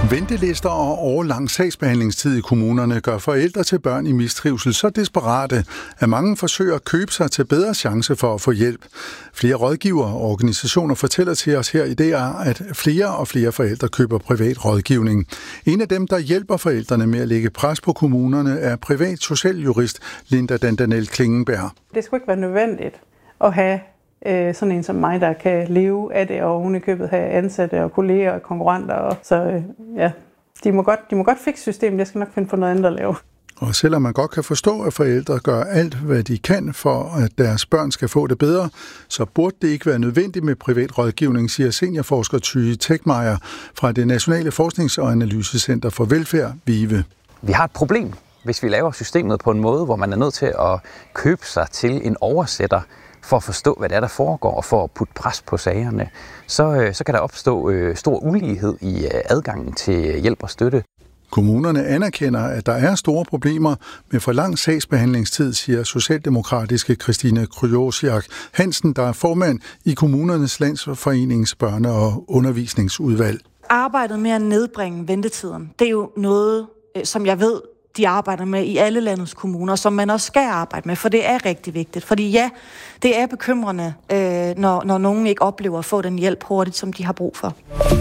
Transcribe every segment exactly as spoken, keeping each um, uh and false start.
Ventelister og årelang sagsbehandlingstid i kommunerne gør forældre til børn i mistrivsel så desperate, at mange forsøger at købe sig til bedre chance for at få hjælp. Flere rådgivere og organisationer fortæller til os her i D R, at flere og flere forældre køber privat rådgivning. En af dem, der hjælper forældrene med at lægge pres på kommunerne, er privat socialjurist Linda Dandanel Klingenberg. Det skulle ikke være nødvendigt at have sådan en som mig, der kan leve af det, og oven i købet have ansatte og kolleger og konkurrenter. Og så ja, de må godt, de må godt fikse systemet. Jeg skal nok finde på noget andet at lave. Og selvom man godt kan forstå, at forældre gør alt, hvad de kan for, at deres børn skal få det bedre, så burde det ikke være nødvendigt med privat rådgivning, siger seniorforsker Tyge Tekmeier fra det Nationale Forsknings- og Analysecenter for Velfærd, VIVE. Vi har et problem, hvis vi laver systemet på en måde, hvor man er nødt til at købe sig til en oversætter, for at forstå, hvad det er, der foregår, og for at putte pres på sagerne, så, så kan der opstå øh, stor ulighed i øh, adgangen til hjælp og støtte. Kommunerne anerkender, at der er store problemer med for lang sagsbehandlingstid, siger socialdemokratiske Christine Kryosiak Hansen, der er formand i Kommunernes Landsforenings børne- og undervisningsudvalg. Arbejdet med at nedbringe ventetiden, det er jo noget, som jeg ved, de arbejder med i alle landets kommuner, som man også skal arbejde med, for det er rigtig vigtigt. Fordi ja, det er bekymrende, øh, når, når nogen ikke oplever at få den hjælp hurtigt, som de har brug for.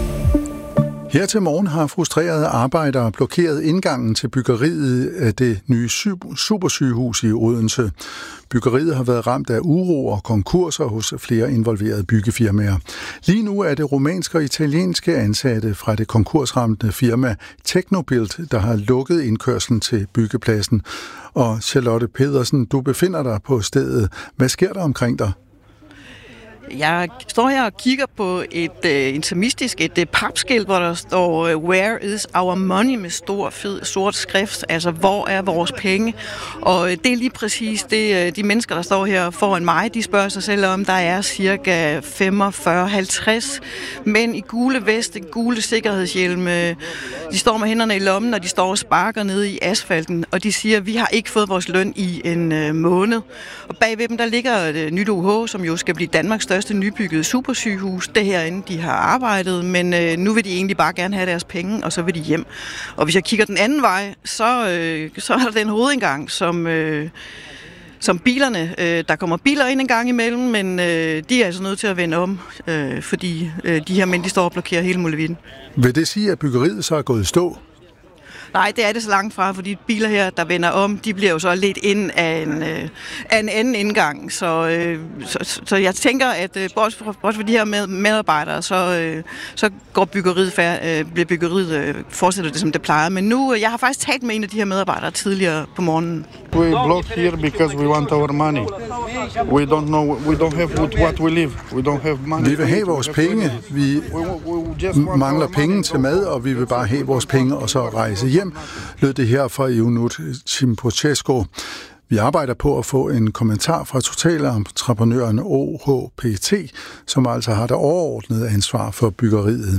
Her til morgen har frustrerede arbejdere blokeret indgangen til byggeriet af det nye supersygehus i Odense. Byggeriet har været ramt af uro og konkurser hos flere involverede byggefirmaer. Lige nu er det rumænske og italienske ansatte fra det konkursramte firma Technobuild, der har lukket indkørslen til byggepladsen. Og Charlotte Pedersen, du befinder dig på stedet. Hvad sker der omkring dig? Jeg står her og kigger på et uh, intimistisk, et uh, papskilt, hvor der står uh, Where is our money med stor, fed, sort skrift, altså hvor er vores penge? Og uh, det er lige præcis det, uh, de mennesker, der står her foran mig, de spørger sig selv om, der er cirka femogfyrre halvtreds mænd i gule veste, gule sikkerhedshjelme. De står med hænderne i lommen, og de står og sparker nede i asfalten, og de siger, vi har ikke fået vores løn i en uh, måned. Og bagved dem, der ligger et uh, nyt O H, som jo skal blive Danmarks største største nybyggede supersygehus. Det herinde, de har arbejdet, men øh, nu vil de egentlig bare gerne have deres penge, og så vil de hjem. Og hvis jeg kigger den anden vej, så, øh, så er der den hovedindgang, som, øh, som bilerne, øh, der kommer biler ind en gang imellem, men øh, de er altså nødt til at vende om, øh, fordi øh, de her mænd, de står og blokerer hele muligheden. Vil det sige, at byggeriet så er gået i stå? Nej, det er det så langt fra, for de biler her, der vender om, de bliver jo så ledt ind af en, øh, af en anden indgang. Så, øh, så, så jeg tænker, at øh, også for, også for de her med, medarbejdere, så, øh, så går byggeriet færd, øh, bliver byggeriet øh, fortsætter det, som det plejer. Men nu, øh, jeg har faktisk talt med en af de her medarbejdere tidligere på morgenen. We block here because we want our money. We don't know, we don't have what we live. We don't have money. Vi vil have vores penge. Vi mangler penge til mad, og vi vil bare have vores penge og så rejse hjem, lød det her fra Ionut Chimpochesko. Vi arbejder på at få en kommentar fra totalentreprenøren O H P T, som altså har det overordnede ansvar for byggeriet.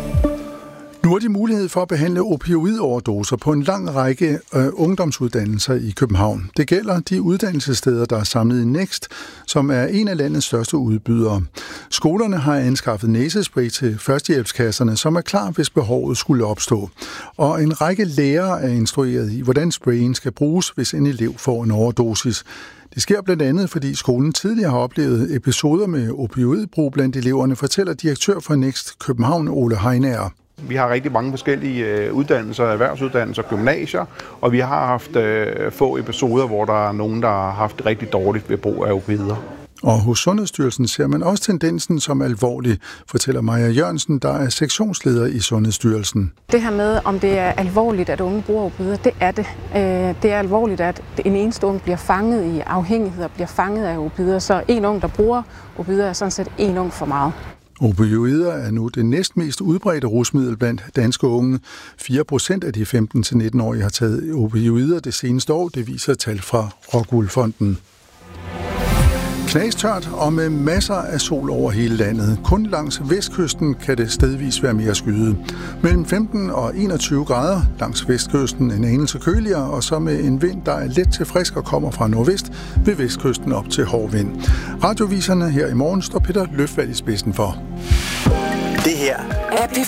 Nu har de mulighed for at behandle opioidoverdoser på en lang række øh, ungdomsuddannelser i København. Det gælder de uddannelsessteder, der er samlet i Next, som er en af landets største udbydere. Skolerne har anskaffet næsespray til førstehjælpskasserne, som er klar, hvis behovet skulle opstå. Og en række lærere er instrueret i, hvordan sprayen skal bruges, hvis en elev får en overdosis. Det sker blandt andet, fordi skolen tidligere har oplevet episoder med opioidbrug blandt eleverne, fortæller direktør for Next København, Ole Heinager. Vi har rigtig mange forskellige uddannelser, erhvervsuddannelser, gymnasier, og vi har haft øh, få episoder, hvor der er nogen, der har haft det rigtig dårligt ved brug af opioider. Og hos Sundhedsstyrelsen ser man også tendensen som alvorlig, fortæller Maja Jørgensen, der er sektionsleder i Sundhedsstyrelsen. Det her med, om det er alvorligt, at unge bruger opioider, det er det. Det er alvorligt, at en eneste ung bliver fanget i afhængighed og bliver fanget af opioider, så en ung, der bruger opioider, er sådan set en ung for meget. Opioider er nu det næstmest udbredte rusmiddel blandt danske unge. fire procent af de femten til nitten-årige har taget opioider det seneste år, det viser tal fra Rockwool Fonden. Knastørt og med masser af sol over hele landet. Kun langs vestkysten kan det stedvis være mere skyet. Mellem femten og enogtyve grader langs vestkysten en anelse køligere, og så med en vind, der er let til frisk og kommer fra nordvest, ved vestkysten op til hård vind. Radioviserne her i morgen står Peter Løfvald i spidsen for. Det her er P